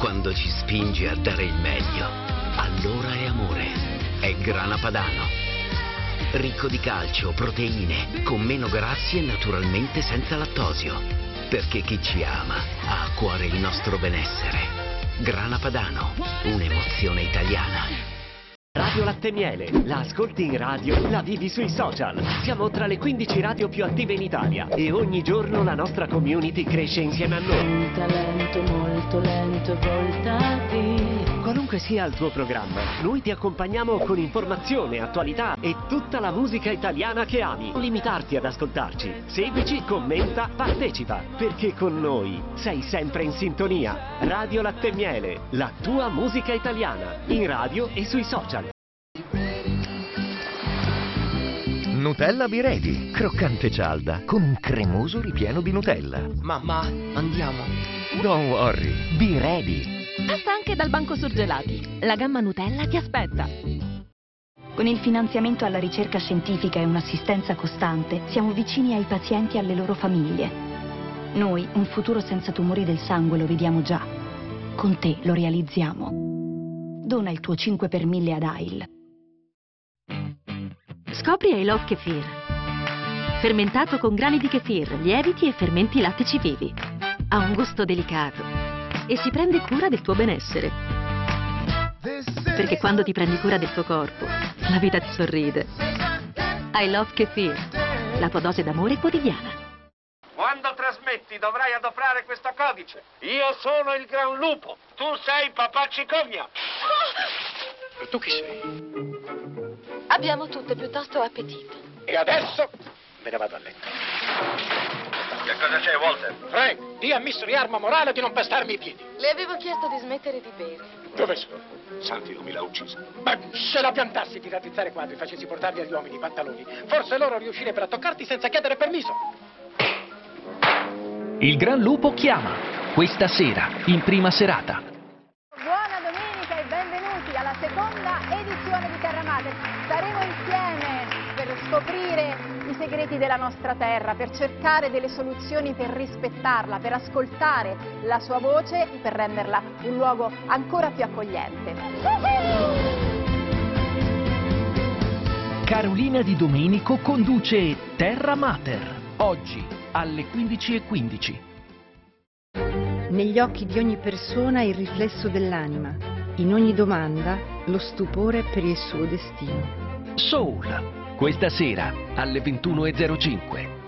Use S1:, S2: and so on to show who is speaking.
S1: Quando ci spinge a dare il meglio, allora è amore. È Grana Padano. Ricco di calcio, proteine, con meno grassi e naturalmente senza lattosio. Perché chi ci ama ha a cuore il nostro benessere. Grana Padano, un'emozione italiana.
S2: Radio Latte Miele, la ascolti in radio, la vivi sui social. Siamo tra le 15 radio più attive in Italia e ogni giorno la nostra community cresce insieme a noi.
S3: Un talento molto lento e voltati.
S2: Qualunque sia il tuo programma, noi ti accompagniamo con informazione, attualità e tutta la musica italiana che ami. Non limitarti ad ascoltarci. Seguici, commenta, partecipa, perché con noi sei sempre in sintonia. Radio Latte Miele, la tua musica italiana, in radio e sui social.
S4: Nutella Be Ready, croccante cialda, con un cremoso ripieno di Nutella.
S5: Mamma, andiamo.
S4: Don't worry, Be Ready.
S6: Passa anche dal banco surgelati. La gamma Nutella ti aspetta.
S7: Con il finanziamento alla ricerca scientifica e un'assistenza costante, siamo vicini ai pazienti e alle loro famiglie. Noi un futuro senza tumori del sangue lo vediamo già. Con te lo realizziamo. Dona il tuo 5 per 1000 ad AIL.
S6: Scopri I Love Kefir. Fermentato con grani di kefir, lieviti e fermenti lattici vivi. Ha un gusto delicato e si prende cura del tuo benessere. Perché quando ti prendi cura del tuo corpo, la vita ti sorride. I Love Kefir, la tua dose d'amore quotidiana.
S8: Quando trasmetti dovrai adoprare questo codice. Io sono il Gran Lupo. Tu sei papà Cicogna. E tu chi sei?
S6: Abbiamo tutte piuttosto appetito.
S8: E adesso me ne vado a letto. Che cosa c'è, Walter? Frank, di a Mystery Arma Morale di non pestarmi i piedi.
S6: Le avevo chiesto di smettere di bere.
S8: Dove sono? Santi, non mi l'ha uccisa. Ma se la piantassi di rattizzare quadri e facessi portarli agli uomini i pantaloni, forse loro riuscirebbero a toccarti senza chiedere permesso.
S9: Il Gran Lupo chiama, questa sera, in prima serata.
S10: Buona domenica e benvenuti alla seconda edizione di Terra Madre. Staremo insieme per scoprire i segreti della nostra terra, per cercare delle soluzioni per rispettarla, per ascoltare la sua voce, per renderla un luogo ancora più accogliente.
S9: Carolina Di Domenico conduce Terra Mater, oggi alle 15:15.
S11: Negli occhi di ogni persona il riflesso dell'anima, in ogni domanda lo stupore per il suo destino.
S9: Soul, questa sera alle 21:05.